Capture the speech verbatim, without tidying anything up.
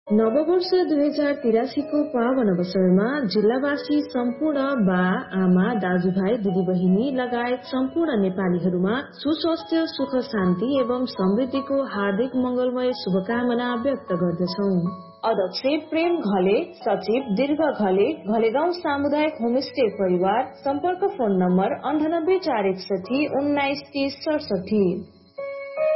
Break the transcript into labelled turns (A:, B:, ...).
A: नववर्ष दुई हजार तिरासी को पावन अवसरमा जिल्लावासी सम्पूर्ण बा आमा दाजुभाइ दिदीबहिनी लगायत सम्पूर्ण नेपालीहरूमा सुस्वास्थ्य सुख शान्ति एवं समृद्धिको हार्दिक मंगलमय शुभकामना व्यक्त गर्दछौ। अध्यक्ष प्रेम घले, सचिव दीर्घ घले, घलेगाउँ सामुदायिक होमस्टे परिवार। सम्पर्क फोन नम्बर अन्ठानब्बे चार एकसठी उन्नाइस तीस सडसठी।